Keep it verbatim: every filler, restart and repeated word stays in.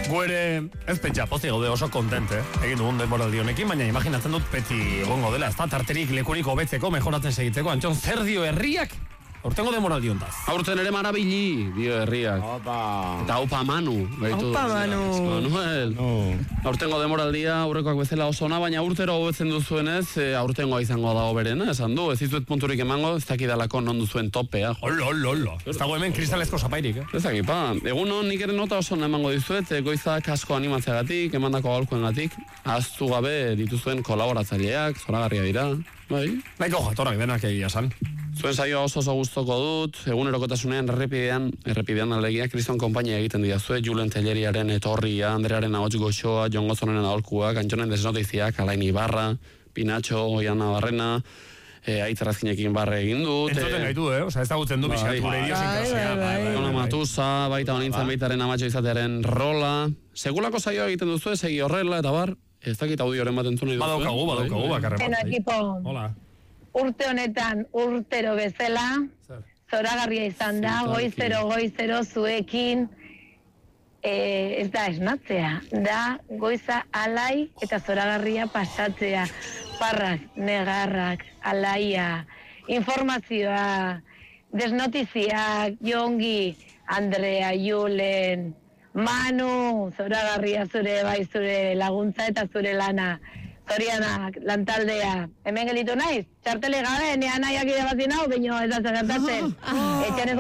Guere, ez pentsa, pozi gaude oso kontente, egin dugun denboraldi honekin, baina imaginatzen dut beti egongo dela, ez da tarterik lekurik hobetzeko, mejoratzen segitzeko, Antxon, zer dio herriak? Aurtengo denboraldi hontaz. Aurten ere marabili, dio herriak. Opa. Eta opa Manu. Opa Manu. Manuel. No. Aurtengo demoraldia aurrekoak bezala oso ona, baina urtero hobetzen duzuenez, e, aurtengoa izango da hoberena, esan du. Ez dizuet punturik emango, ez dakidalako non duzuen topea. Olo, olo, olo. Ez dago hemen kristalezko zapairik, eh? Ez dakipa. Egun hon nik ere nota oso emango dizuet, e, goizak asko animatzeagatik, emandako aholkoengatik, ahaztu gabe dituzuen kolaboratzaileak, zoragarria dira. Bai. Nahiko jatorak denak egia san. Zuen saioa oso oso gustoko dut, egunerokotasunean errepidean, errepidean alegia, Kriston konpainia egiten didazue, Julen Telleriaren etorria, Andrearen ahots goxoa, Jon Gozonen aholkuak, Antxonen desnotiziak, Alain Ibarra, Pinatxo, Oian Navarrena, e, Aitzarazkinekin barre egin dut. Entzuten gaitu, eh? Osa, ez dagutzen du pixkat gure idiosinkrasia. Ona Matusa, baita honintzen baitaren amatxo izatearen rola. Segulako saioa egiten duzu, segi horrela, eta bar, ez dakit audioren bat entzun nahi duzu. Badaukagu, badaukagu, bakarren Bueno, bat. equipo, Hola. urte honetan urtero bezala, zoragarria izan da, goizero, goizero zuekin, e, ez da esnatzea, da goiza alai eta zoragarria pasatzea, parrak, negarrak, alaia, informazioa, desnotiziak, Jongi, Andrea, Julen, Manu, zoragarria zure bai zure laguntza eta zure lana. Zorianak, lantaldea. Hemen gelitu naiz, txartele gabe, nean nahiak irabazi nau, baina ez da zer gertatzen. Etxan ez